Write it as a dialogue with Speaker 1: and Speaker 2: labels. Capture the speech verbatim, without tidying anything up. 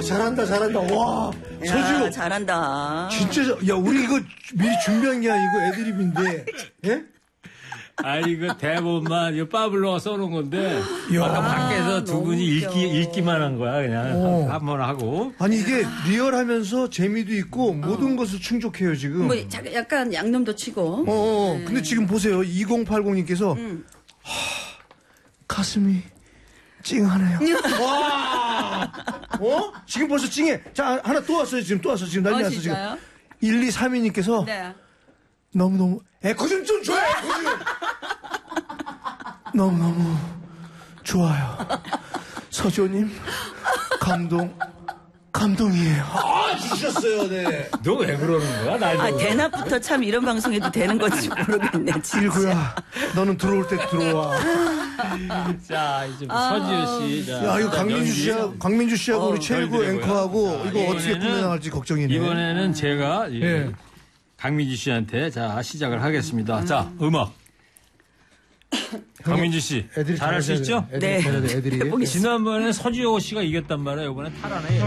Speaker 1: 잘한다, 잘한다. 와,
Speaker 2: 야,
Speaker 1: 서지호.
Speaker 2: 잘한다.
Speaker 1: 진짜, 잘- 야, 우리 이거 미리 준비한 게 아니고 애드립인데, 예?
Speaker 3: 아니, 이거 대본만, 이거 파블로가 써놓은 건데,
Speaker 1: 야.
Speaker 3: 아까 밖에서
Speaker 2: 아,
Speaker 3: 두
Speaker 2: 너무
Speaker 3: 분이
Speaker 2: 웃겨.
Speaker 3: 읽기, 읽기만 한 거야, 그냥.
Speaker 1: 어.
Speaker 3: 한 번 하고.
Speaker 1: 아니, 이게 리얼하면서 재미도 있고, 모든 것을 충족해요, 지금.
Speaker 2: 뭐 자- 약간 양념도 치고.
Speaker 1: 어, 어, 근데 지금 보세요. 이공팔공님께서,
Speaker 2: 음.
Speaker 1: 하, 가슴이 찡하네요. 와! 어? 지금 벌써 찡해. 자, 하나 또 왔어요. 지금 또 왔어. 지금 난리
Speaker 2: 어,
Speaker 1: 났어, 지금.
Speaker 2: 진짜요?
Speaker 1: 일이삼이님께서,
Speaker 2: 네.
Speaker 1: 너무너무, 에코 좀, 좀 줘요, 에코 좀! 너무너무 좋아요. 서지호님, 감동, 감동이에요. 아, 주셨어요, 네.
Speaker 3: 너 왜 그러는 거야, 날
Speaker 2: 아,
Speaker 3: 보고.
Speaker 2: 대낮부터 참 이런 방송해도 되는 건지 모르겠네, 진짜.
Speaker 1: 일구야, 너는 들어올 때 들어와.
Speaker 3: 자, 이제 서지효 씨. 자,
Speaker 1: 야, 이거 강민주
Speaker 3: 연기.
Speaker 1: 씨하고, 강민주 씨하고
Speaker 2: 어,
Speaker 1: 우리 최일구
Speaker 3: 덜 드리고요.
Speaker 1: 앵커하고
Speaker 3: 자,
Speaker 1: 이거 어떻게
Speaker 3: 이번에는-
Speaker 1: 풀려나갈지 걱정이네.
Speaker 3: 이번에는 제가 이
Speaker 1: 예.
Speaker 3: 강민주 씨한테 자 시작을 하겠습니다. 자 음악 강민주 씨
Speaker 1: 애들이
Speaker 3: 잘할 수
Speaker 1: 잘하셔야
Speaker 3: 있죠?
Speaker 1: 돼요. 애들이
Speaker 2: 네.
Speaker 1: 잘해야 돼, 애들이.
Speaker 2: 해보겠습니다.
Speaker 3: 지난번에 서지호 씨가 이겼단 말이에요. 이번에 탈환해.